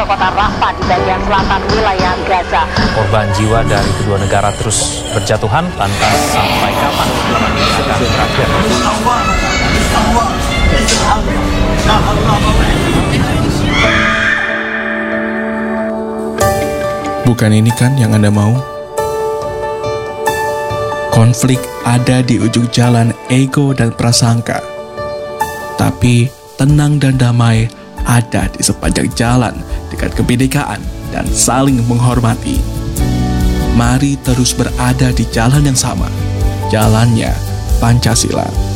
ke kota Rafah di bagian selatan wilayah Gaza. Korban jiwa dari kedua negara terus berjatuhan, lantas sampai kapan perang ini akan berakhir? Bukan ini kan yang Anda mau? Konflik ada di ujung jalan ego dan prasangka. Tapi tenang dan damai ada di sepanjang jalan dengan kebinekaan dan saling menghormati. Mari terus berada di jalan yang sama. Jalannya Pancasila.